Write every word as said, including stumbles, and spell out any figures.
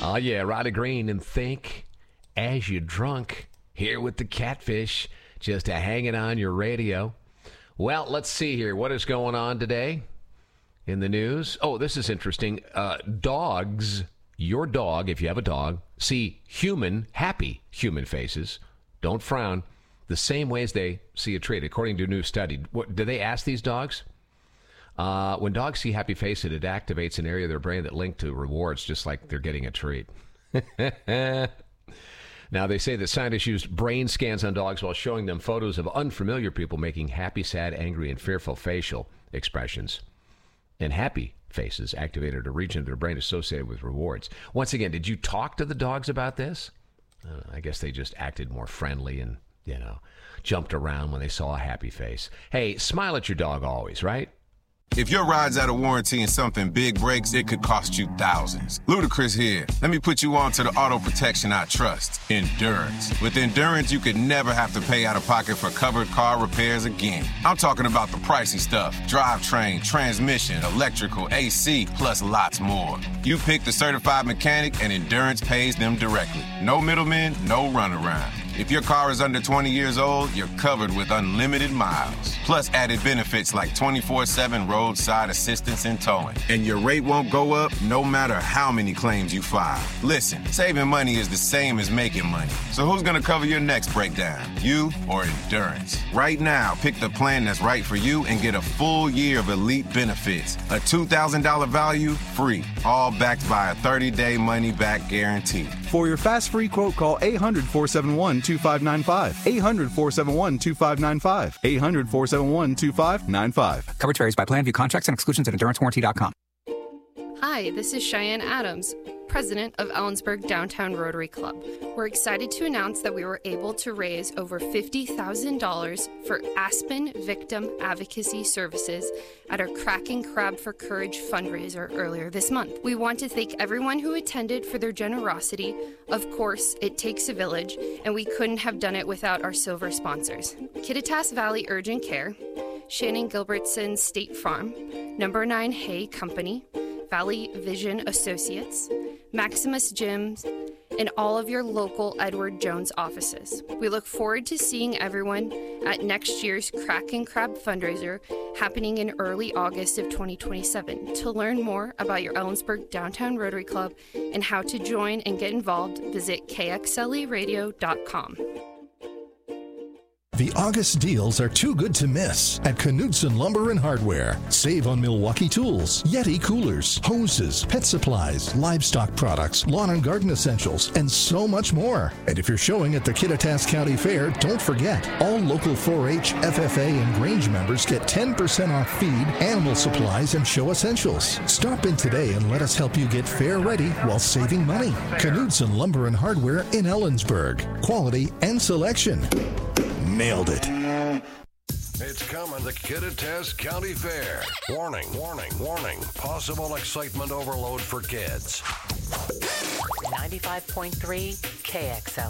Oh, yeah, Riley Green and Think As You Drunk here with the Catfish, just a hanging on your radio. Well, let's see here. What is going on today in the news? Oh, this is interesting. Uh, dogs, your dog, if you have a dog, see human, happy human faces. Don't frown. The same ways they see a treat, according to a new study. What, do they ask these dogs? Uh, when dogs see happy faces, it activates an area of their brain that linked to rewards, just like they're getting a treat. Now, they say that scientists used brain scans on dogs while showing them photos of unfamiliar people making happy, sad, angry, and fearful facial expressions. And happy faces activated a region of their brain associated with rewards. Once again, did you talk to the dogs about this? Uh, I guess they just acted more friendly and, you know, jumped around when they saw a happy face. Hey, smile at your dog always, right? If your ride's out of warranty and something big breaks, it could cost you thousands. Ludacris here. Let me put you on to the auto protection I trust, Endurance. With Endurance, you could never have to pay out of pocket for covered car repairs again. I'm talking about the pricey stuff, drivetrain, transmission, electrical, A C, plus lots more. You pick the certified mechanic and Endurance pays them directly. No middlemen, no runaround. If your car is under twenty years old, you're covered with unlimited miles. Plus added benefits like twenty-four seven roadside assistance and towing. And your rate won't go up no matter how many claims you file. Listen, saving money is the same as making money. So who's gonna cover your next breakdown? You or Endurance? Right now, pick the plan that's right for you and get a full year of elite benefits. A two thousand dollars value, free. All backed by a thirty-day money-back guarantee. For your fast free quote, call eight hundred, four seven one, two five nine five. eight hundred, four seven one, two five nine five. eight hundred, four seven one, two five nine five. Coverage varies by plan. View contracts and exclusions at endurance warranty dot com. Hi, this is Cheyenne Adams, president of Ellensburg Downtown Rotary Club. We're excited to announce that we were able to raise over fifty thousand dollars for Aspen Victim Advocacy Services at our Cracking Crab for Courage fundraiser earlier this month. We want to thank everyone who attended for their generosity. Of course, it takes a village, and we couldn't have done it without our silver sponsors. Kittitas Valley Urgent Care, Shannon Gilbertson State Farm, Number nine Hay Company, Valley Vision Associates, Maximus Gyms, and all of your local Edward Jones offices. We look forward to seeing everyone at next year's Crack and Crab fundraiser happening in early August of twenty twenty-seven. To learn more about your Ellensburg Downtown Rotary Club and how to join and get involved, visit K X L E radio dot com. The August deals are too good to miss at Knudsen Lumber and Hardware. Save on Milwaukee tools, Yeti coolers, hoses, pet supplies, livestock products, lawn and garden essentials, and so much more. And if you're showing at the Kittitas County Fair, don't forget, all local four H, F F A, and Grange members get ten percent off feed, animal supplies, and show essentials. Stop in today and let us help you get fair ready while saving money. Knudsen Lumber and Hardware in Ellensburg. Quality and selection. Nailed it. It's coming, the Kittitas County Fair. Warning, warning, warning. Possible excitement overload for kids. ninety-five point three K X L.